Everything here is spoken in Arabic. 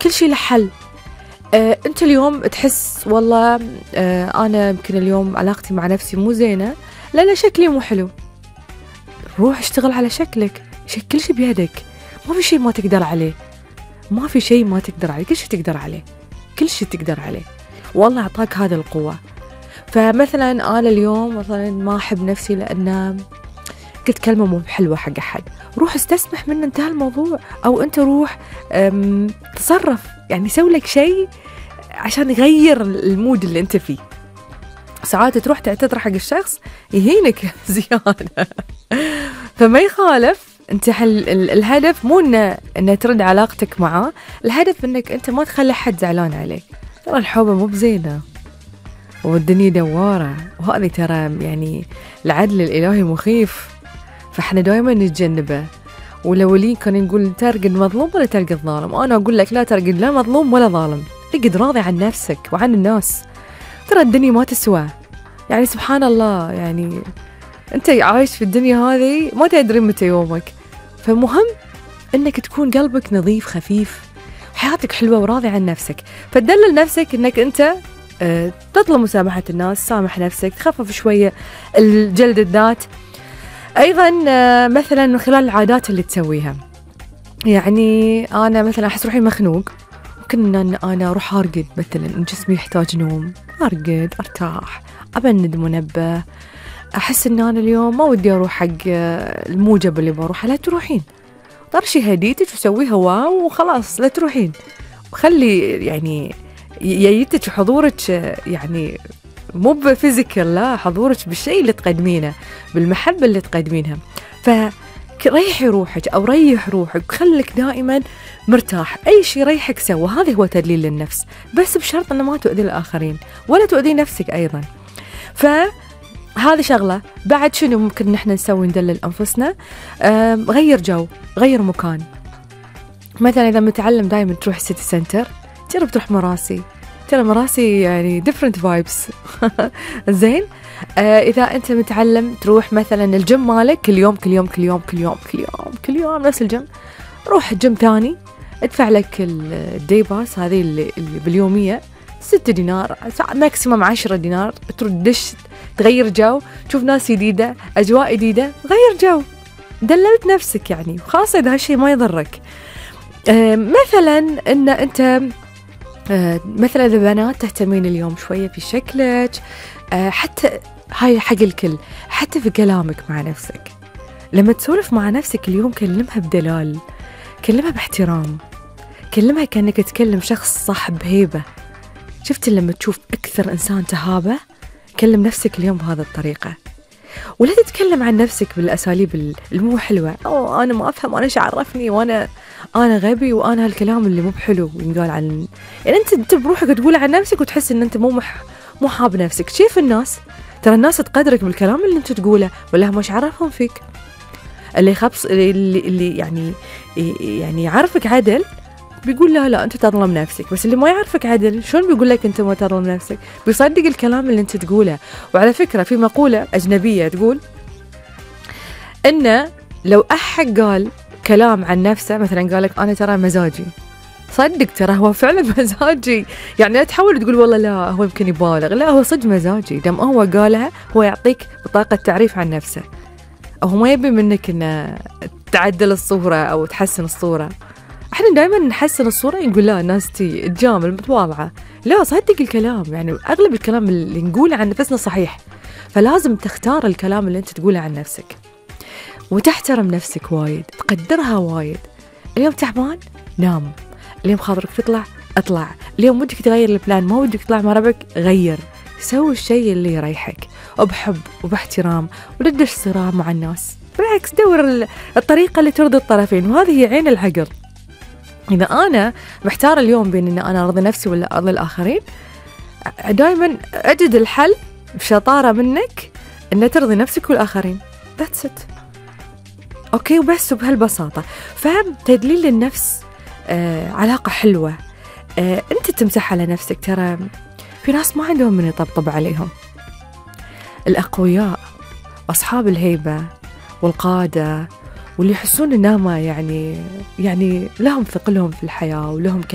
كل شيء له حل. أنت اليوم تحس والله أنا يمكن اليوم علاقتي مع نفسي مو زينة لأن شكلي مو حلو. روح اشتغل على شكلك، كل شيء بيدك، ما في شيء ما تقدر عليه، ما في شيء ما تقدر عليه، كل شيء تقدر عليه، كل شيء تقدر عليه، والله أعطاك هذا القوة. فمثلا أنا اليوم مثلا ما أحب نفسي لأن قلت كلمة مو حلوة حق أحد، روح استسمح منه، انتهى الموضوع. أو أنت روح تصرف، يعني سوي لك شيء عشان يغير المود اللي أنت فيه. ساعات تروح تعتذر حق الشخص يهينك زيادة فما يخالف. انت الهدف مو انه ترد علاقتك معه، الهدف انك انت ما تخلي حد زعلان عليك. ترى الحوبة مو بزينة والدنيا دوارة، وهذه ترى يعني العدل الإلهي مخيف، فاحنا دائما نتجنبه. والأولين كان يقول ترقد مظلوم ولا ترقد ظالم، وأنا أقول لك لا ترقد لا مظلوم ولا ظالم، اقعد راضي عن نفسك وعن الناس. ترى الدنيا ما تسوى، يعني سبحان الله، يعني أنت عايش في الدنيا هذه ما تدري متى يومك، فمهم أنك تكون قلبك نظيف خفيف، حياتك حلوة وراضي عن نفسك. فتدلل نفسك أنك أنت تطلب مسامحة الناس، سامح نفسك، تخفف شوية الجلد الذات. أيضا مثلا من خلال العادات اللي تسويها، يعني أنا مثلا أحس روحي مخنوق، ممكن أن أنا أروح أرقد، مثلا جسمي يحتاج نوم، أرقد أرتاح، أبند منبه. أحس أن أنا اليوم ما ودي أروح حق الموجب اللي بروحه، لا تروحين، طرشي هديتك وسوي هوا وخلاص، لا تروحين، وخلي يعني ييتك وحضورك يعني مو بفيزيكال، لا، حضورك بالشيء اللي تقدمينه، بالمحبة اللي تقدمينها. فريحي روحك أو ريح روحك، خليك دائما مرتاح، أي شيء يريحك سوى، هذا هو تدليل للنفس، بس بشرط أنه ما تؤذي الآخرين ولا تؤذي نفسك أيضا. فهذه شغلة. بعد شنو ممكن نحن نسوي ندلل أنفسنا؟ غير جو، غير مكان. مثلا إذا متعلم دائما تروح سيتي سنتر، جرب تروح مراسي، ترى مراسي يعني different vibes زين. إذا أنت متعلم تروح مثلا الجيم مالك كل يوم كل يوم كل يوم كل يوم كل يوم كل يوم نفس الجيم، روح جيم ثاني، ادفع لك الدي باس هذه اللي باليومية 6 دينار، ماكسيمم 10 دينار، تردش تغير جو، تشوف ناس جديدة، أجواء جديدة، غير جو، دللت نفسك يعني، خاصة إذا هالشيء ما يضرك. مثلا إن أنت مثلا إذا بنات تهتمين اليوم شوية في شكلك، حتى هاي حق الكل، حتى في كلامك مع نفسك، لما تسولف مع نفسك اليوم كلمها بدلال، كلمها باحترام، كلمها كأنك تكلم شخص صاحب هيبة. شفت لما تشوف أكثر إنسان تهابة، كلم نفسك اليوم بهذه الطريقة، ولا تتكلم عن نفسك بالأساليب المو حلوة، أو أنا ما أفهم، أنا إيش عرفني، وأنا غبي، وأنا هالكلام اللي مو بحلو ينقال عن، يعني أنت بروحك تقول عن نفسك وتحس إن أنت مو حاب نفسك. شايف الناس، ترى الناس تقدرك بالكلام اللي أنت تقوله، ولا هم إيش عرفهم فيك؟ اللي خبص اللي يعني يعرفك عدل بيقول لا أنت تظلم نفسك، بس اللي ما يعرفك عدل شلون بيقول لك أنت ما تظلم نفسك؟ بيصدق الكلام اللي أنت تقوله. وعلى فكرة في مقولة أجنبية تقول إنه لو أحد قال كلام عن نفسه، مثلا قال لك أنا ترى مزاجي، صدق ترى هو فعلا مزاجي، يعني لا تحاول تقول والله لا هو يمكن يبالغ، لا هو صدق مزاجي، دام هو قالها هو يعطيك بطاقة تعريف عن نفسه، أو هو ما يبي منك إنه تعدل الصورة أو تحسن الصورة. احنا دائما نحسن الصورة، نقول لا الناس تجامل متواضعة، لا صدق الكلام، يعني أغلب الكلام اللي نقوله عن نفسنا صحيح، فلازم تختار الكلام اللي أنت تقوله عن نفسك، وتحترم نفسك وايد، تقدرها وايد. اليوم تعبان نام، اليوم خاطرك تطلع اطلع، اليوم ودك تغير البلان، ما ودك تطلع مع ربك غير، سوي الشيء اللي يريحك وبحب وباحترام، ولا تدش صراع مع الناس، بالعكس دور الطريقة اللي ترضي الطرفين، وهذه هي عين العقل. إذا أنا محتار اليوم بين إن أنا أرضي نفسي ولا أرضي الآخرين، دائما أجد الحل بشطارة منك إن ترضي نفسك والآخرين، that's it. أوكي، وبس بهالبساطة. فهم تدليل للنفس علاقة حلوة، أنت تمسح على نفسك. ترى في ناس ما عندهم من يطبطب عليهم، الأقوياء أصحاب الهيبة والقادة واللي يحسون إنهم يعني لهم ثقلهم في الحياة ولهم